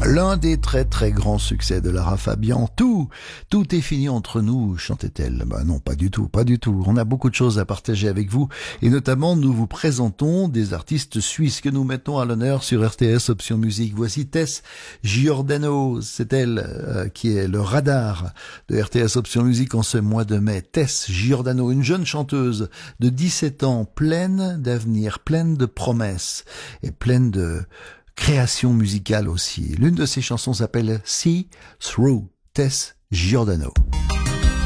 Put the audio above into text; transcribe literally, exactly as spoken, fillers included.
L'un des très très grands succès de Lara Fabian, tout, tout est fini entre nous, chantait-elle. Ben non, pas du tout, pas du tout. On a beaucoup de choses à partager avec vous et notamment nous vous présentons des artistes suisses que nous mettons à l'honneur sur R T S Option Musique. Voici Tess Giordano, c'est elle euh, qui est le radar de R T S Option Musique en ce mois de mai. Tess Giordano, une jeune chanteuse de dix-sept ans, pleine d'avenir, pleine de promesses et pleine de création musicale aussi. L'une de ses chansons s'appelle See Through, Tess Giordano.